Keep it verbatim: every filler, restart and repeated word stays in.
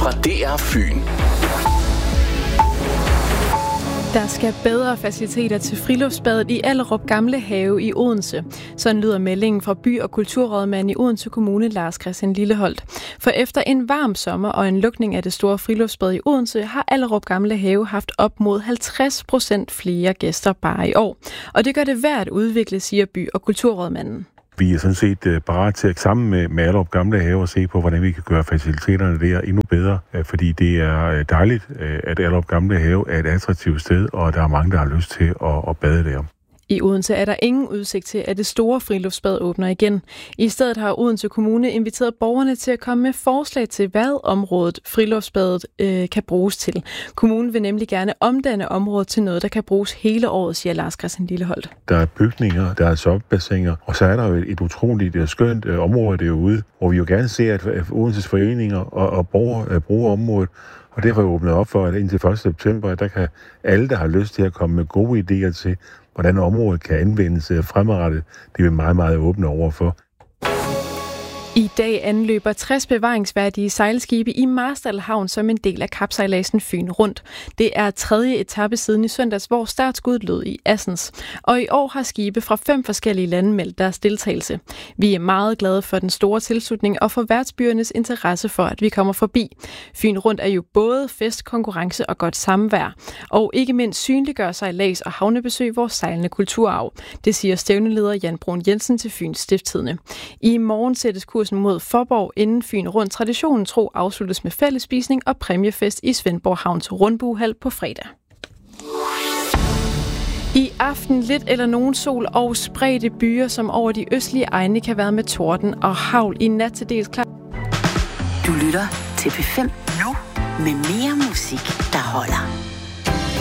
fra D R Fyn. Der skal bedre faciliteter til friluftsbadet i Allerup Gamle Have i Odense. Sådan lyder meldingen fra by- og kulturrådmand i Odense Kommune, Lars Christian Lilleholdt. For efter en varm sommer og en lukning af det store friluftsbad i Odense, har Allerup Gamle Have haft op mod halvtreds procent flere gæster bare i år. Og det gør det værd at udvikle, siger by- og kulturrådmanden. Vi er sådan set parat til at sammen med, med Allerup Gamle Have og se på, hvordan vi kan gøre faciliteterne der endnu bedre. Fordi det er dejligt, at Allerup Gamle Have er et attraktivt sted, og der er mange, der har lyst til at, at bade der. I Odense er der ingen udsigt til, at det store friluftsbad åbner igen. I stedet har Odense Kommune inviteret borgerne til at komme med forslag til, hvad området friluftsbadet øh, kan bruges til. Kommunen vil nemlig gerne omdanne området til noget, der kan bruges hele året, siger Lars Christian Lilleholdt. Der er bygninger, der er softbassiner, og så er der jo et, et utroligt skønt øh, område derude, hvor vi jo gerne ser, at, at Odenses foreninger og, og borgere øh, bruger området. Og derfor er vi åbnet op for, at indtil første september, der kan alle, der har lyst til at komme med gode idéer til, hvordan området kan anvendes fremadrettet, det er vi meget, meget åbne over for. I dag anløber tres bevaringsværdige sejlskibe i Marstal Havn som en del af kapsejladsen Fyn Rundt. Det er tredje etape siden i søndags, hvor startskuddet lød i Assens. Og i år har skibe fra fem forskellige lande meldt deres deltagelse. Vi er meget glade for den store tilslutning og for værtsbyernes interesse for, at vi kommer forbi. Fyn Rundt er jo både fest, konkurrence og godt samvær. Og ikke mindst synliggør sejlads og havnebesøg vores sejlende kulturarv. Det siger stævneleder Jan Brun Jensen til Fyns Stiftstidende. I morgen sættes kursen mod Forborg, inden Fyn Rundt traditionen tro afsluttes med fællesspisning og præmiefest i Svendborg Havns Rundbuehal på fredag. I aften lidt eller nogen sol og spredte byer, som over de østlige egne kan være med torden og hagl. I nat til dels klar. Du lytter til P fem nu med mere musik, der holder.